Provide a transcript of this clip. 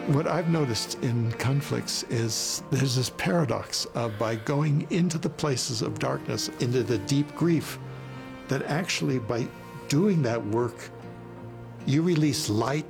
What I've noticed in conflicts is there's this paradox of by going into the places of darkness, into the deep grief, that actually by doing that work, you release light